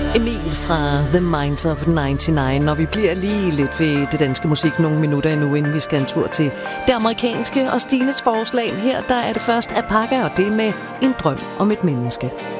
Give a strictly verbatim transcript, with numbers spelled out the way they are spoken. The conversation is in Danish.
Emil fra The Minds of nioghalvfems, og vi bliver lige lidt ved det danske musik nogle minutter endnu, inden vi skal en tur til det amerikanske og Stines forslag. Her der er det først Apaka, og det med En drøm om et menneske.